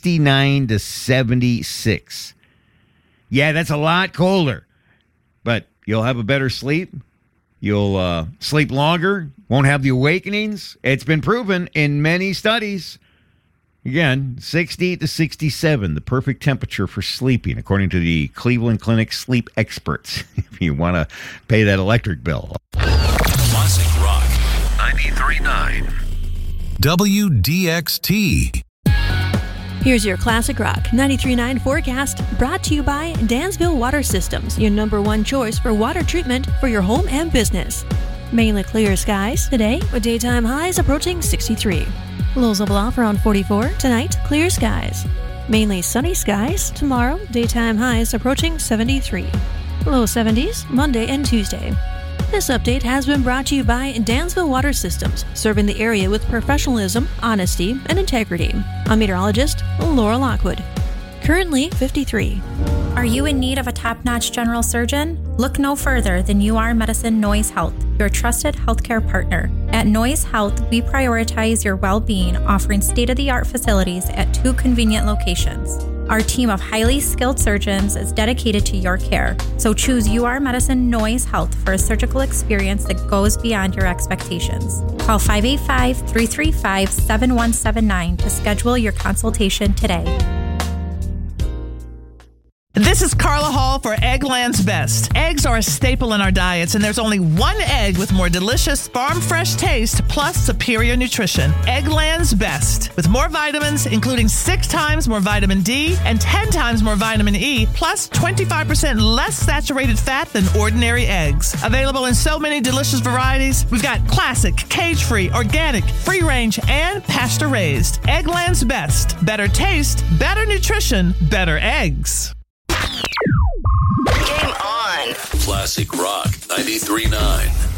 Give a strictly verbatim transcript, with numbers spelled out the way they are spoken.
sixty-nine to seventy-six. Yeah, that's a lot colder. But you'll have a better sleep. You'll uh, sleep longer. Won't have the awakenings. It's been proven in many studies. Again, sixty to sixty-seven, the perfect temperature for sleeping, according to the Cleveland Clinic sleep experts, if you want to pay that electric bill. Classic Rock ninety-three point nine. W D X T. Here's your Classic Rock ninety-three point nine forecast, brought to you by Dansville Water Systems, your number one choice for water treatment for your home and business. Mainly clear skies today, with daytime highs approaching sixty-three. Lows will bluff around forty-four. Tonight, clear skies. Mainly sunny skies. Tomorrow, daytime highs approaching seventy-three. Low seventies, Monday and Tuesday. This update has been brought to you by Dansville Water Systems, serving the area with professionalism, honesty, and integrity. I'm meteorologist Laura Lockwood. Currently fifty-three. Are you in need of a top-notch general surgeon? Look no further than U R Medicine Noyes Health, your trusted healthcare partner. At Noyes Health, we prioritize your well-being, offering state-of-the-art facilities at two convenient locations. Our team of highly skilled surgeons is dedicated to your care, so choose U R Medicine Noyes Health for a surgical experience that goes beyond your expectations. Call five eight five, three three five, seven one seven nine to schedule your consultation today. This is Carla Hall for Eggland's Best. Eggs are a staple in our diets, and there's only one egg with more delicious farm-fresh taste plus superior nutrition. Eggland's Best. With more vitamins, including six times more vitamin D and ten times more vitamin E, plus twenty-five percent less saturated fat than ordinary eggs. Available in so many delicious varieties, we've got classic, cage-free, organic, free-range, and pasture-raised. Eggland's Best. Better taste, better nutrition, better eggs. Game on. Classic Rock ninety-three point nine.